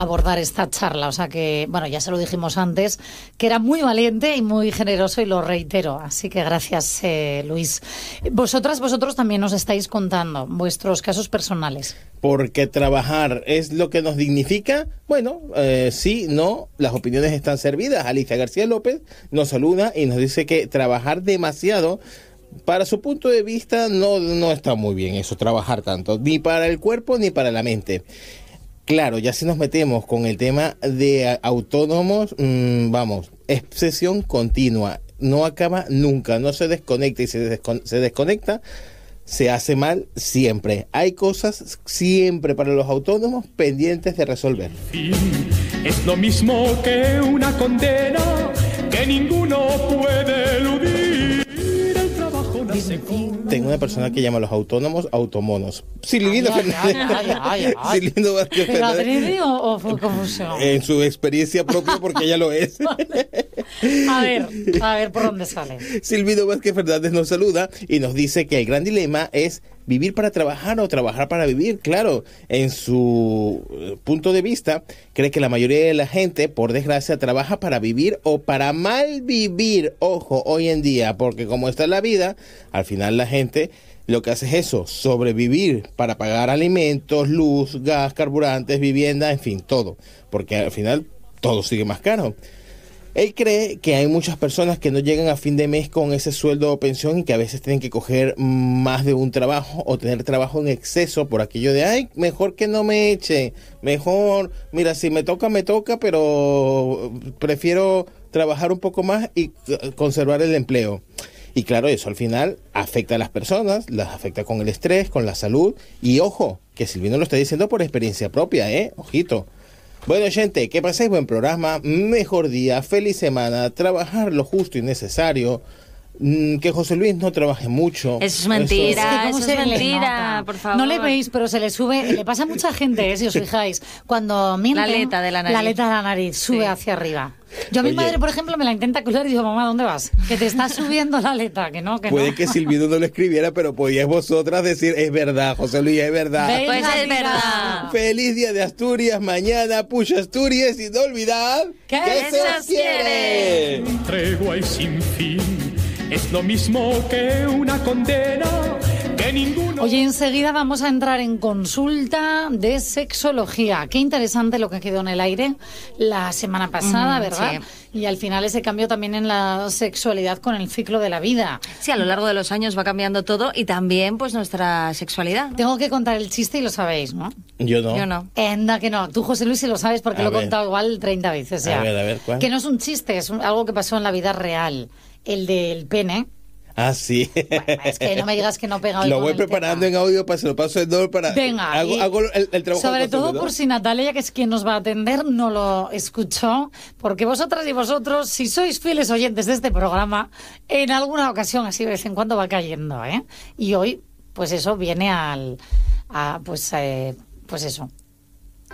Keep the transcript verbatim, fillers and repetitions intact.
abordar esta charla, o sea que, bueno, ya se lo dijimos antes, que era muy valiente y muy generoso y lo reitero, así que gracias, eh, Luis. Vosotras, vosotros también nos estáis contando vuestros casos personales. Porque trabajar es lo que nos dignifica. Bueno, eh, sí, no, las opiniones están servidas. Alicia García López nos saluda y nos dice que trabajar demasiado, para su punto de vista, no, no está muy bien eso, trabajar tanto, ni para el cuerpo ni para la mente. Claro, ya si nos metemos con el tema de autónomos, mmm, vamos, obsesión continua, no acaba nunca, no se desconecta y si se, descon- se desconecta, se hace mal siempre. Hay cosas siempre para los autónomos pendientes de resolver. Es lo mismo que una condena que ninguno puede eludir. El trabajo nace con... Tengo una persona que llama a los autónomos automonos. Silvino Fernández. Silvino Vázquez ¿Pero Fernández. adrede o, o fue confusión? En su experiencia propia, porque ella lo es. A ver, a ver por dónde sale. Silvino Vázquez Fernández nos saluda y nos dice que el gran dilema es vivir para trabajar o trabajar para vivir. Claro, en su punto de vista, cree que la mayoría de la gente, por desgracia, trabaja para vivir o para mal vivir. Ojo, hoy en día, porque como está la vida, al final la gente lo que hace es eso, sobrevivir para pagar alimentos, luz, gas, carburantes, vivienda, en fin, todo. Porque al final todo sigue más caro. Él cree que hay muchas personas que no llegan a fin de mes con ese sueldo o pensión y que a veces tienen que coger más de un trabajo o tener trabajo en exceso por aquello de, ay, mejor que no me eche, mejor, mira, si me toca, me toca, pero prefiero trabajar un poco más y conservar el empleo. Y claro, eso al final afecta a las personas, las afecta con el estrés, con la salud. Y ojo, que Silvino lo está diciendo por experiencia propia, ¿eh? Ojito. Bueno, gente, que paséis buen programa, mejor día, feliz semana, trabajar lo justo y necesario, que José Luis no trabaje mucho. Eso es mentira, eso, es, que eso es mentira, por favor. No le veis, pero se le sube, le pasa a mucha gente, ¿eh? Si os fijáis, cuando mienten, la aleta de la nariz, la aleta de la nariz sube sí. hacia arriba. Yo a mi Oye, madre, por ejemplo, me la intenta colar y digo, mamá, ¿dónde vas? Que te está subiendo la aleta, que no, que puede no. que Silvino no lo escribiera, pero podíais vosotras decir, es verdad, José Luis, es verdad. Pues es verdad. Feliz día de Asturias, mañana, pucha Asturias, y no olvidad que, que se os quiere. Tregua y sin fin, es lo mismo que una condena. Oye, enseguida vamos a entrar en consulta de sexología. Qué interesante lo que quedó en el aire la semana pasada, mm, ¿verdad? Sí. Y al final ese cambio también en la sexualidad con el ciclo de la vida. Sí, a lo largo de los años va cambiando todo y también pues nuestra sexualidad. Tengo que contar el chiste y lo sabéis, ¿no? Yo no. Yo no. Anda que no. Tú, José Luis, sí lo sabes porque a lo he ver. contado igual treinta veces ya. A ver, a ver, ¿cuál? Que no es un chiste, es un, algo que pasó en la vida real. El del pene. Ah, sí. Bueno, es que no me digas que no pega hoy. Lo voy preparando tema. en audio para se lo paso en Dor para. Venga. Hago, hago el, el trabajo. Sobre todo por si Natalia, que es quien nos va a atender, no lo escuchó, porque vosotras y vosotros, si sois fieles oyentes de este programa, en alguna ocasión así de vez en cuando va cayendo, ¿eh? Y hoy, pues eso viene al, a, pues, eh, pues eso,